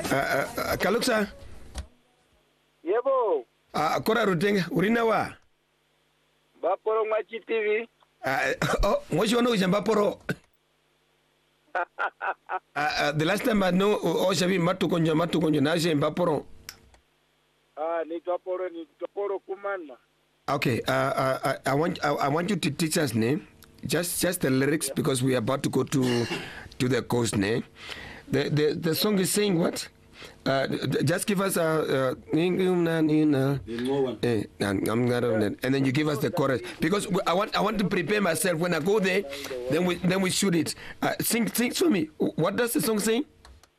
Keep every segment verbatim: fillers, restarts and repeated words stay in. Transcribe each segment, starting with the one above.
uh, Kaluksa. Yebo. Ah, kora rutenga urina wa. Baporo Machi T V. Ah, oh, moshi ono ujambaporo. Uh, the last time I know, oh, shabi matu konjo matu konjo na je mbaporo. Ah, ni twaporo ni twaporo kumana. Okay, uh, uh, I, I want I, I want you to teach us name, just just the lyrics yeah. because we are about to go to to the coast name. The the the song is saying what? Uh, just give us a, uh, and then you give us the chorus because I want I want to prepare myself when I go there. Then we then we shoot it. Uh, sing sing for me. What does the song say?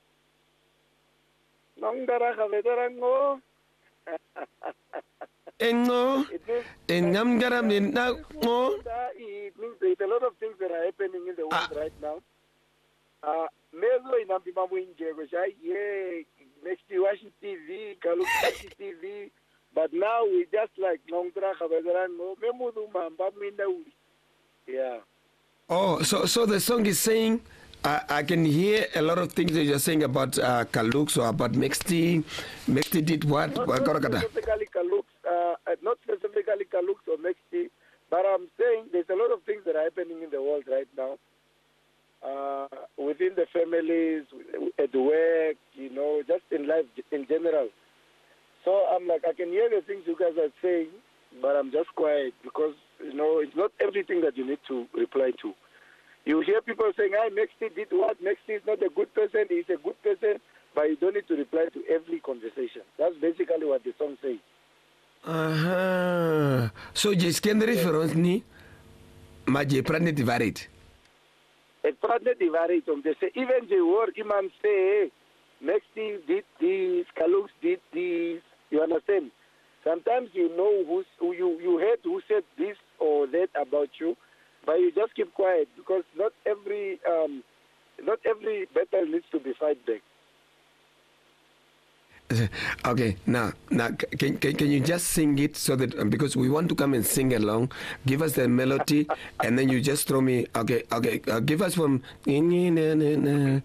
Engo, engam garam ni na mo. It means there's a lot of things that are happening in the world ah. right now. Uh, Mezo inambima mwinje goshai yeah next to watching T V, Kaluksa T V, but now we just like nongtra khabezaran no memudu mamba mwinda uli. Yeah. Oh, so so the song is saying. I, I can hear a lot of things that you're saying about uh, Kalux or about Mexti. Mexti did what? Not, not specifically Kalux, uh, not specifically Kalux or Mexti, but I'm saying there's a lot of things that are happening in the world right now. Uh, within the families, at work, you know, just in life in general. So I'm like, I can hear the things you guys are saying, but I'm just quiet because, you know, it's not everything that you need to reply to. You hear people saying, "I Mexti did what? Mexti is not a good person. He's a good person," but you don't need to reply to every conversation. That's basically what the song says. Uh huh. So, just can the reference ni maje prane divarit. A prane divarit. They say even the word Imam say, Mexti did this, Kalux did this. You understand? Sometimes you know who's, who you you heard who said this or that about you. But you just keep quiet because not every um, not every battle needs to be fight back. Okay, now now can, can can you just sing it so that um, because we want to come and sing along, give us the melody and then you just throw me. Okay, okay, uh, give us from yeah,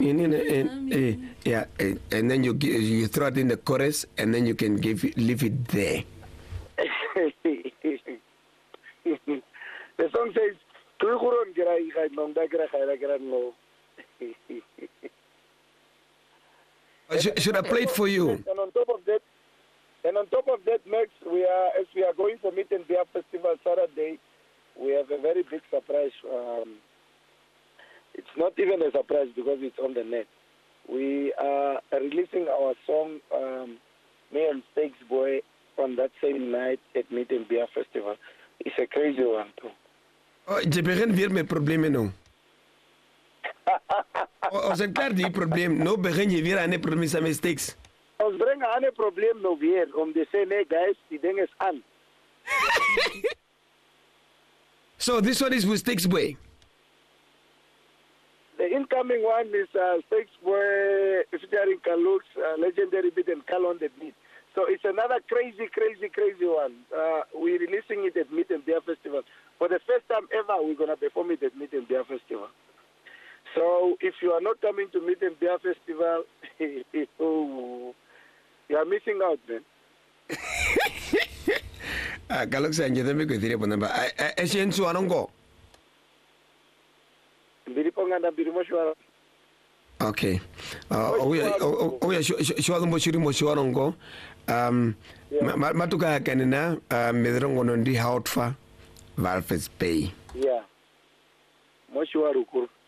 and then you you throw it in the chorus and then you can give it, leave it there. The song says, should, should I play it for you? And on top of that, and on top of that, Max, we are as we are going for Meet and Beer Festival Saturday, we have a very big surprise. Um, it's not even a surprise because it's on the net. We are releasing our song, um, Me and Stakes Boy, on that same night at Meet and Beer Festival. It's a crazy one too. Oh, je begin weer met problemen nou. Als ik klaar die probleem, nou begin je weer aan een probleem met mistakes. Ons brengen aan een probleem nou weer, om te zeggen, nee guys, die ding is aan. So this one is with Stakes Boy. The incoming one is uh, Stakes Boy featuring Kalux, uh, legendary beat and Kal on the beat. So it's another crazy, crazy, crazy one. Uh, we're releasing it at Meet and Beer Festival. For the first time ever, we're going to perform it at Meet and Beer Festival. So if you are not coming to Meet and Beer Festival, oh, you are missing out, man. Kalux and Jedemi go dire ponamba. Eshen su anongo. Biriponga na birimoshwa. Okay. Uh, oh yeah, oh, oh yeah, shwa mo shiri mo shwa anongo. Um, matuka kanina medrongo nondi hautfa Walvis Bay. Yeah. Moshwa rukuru.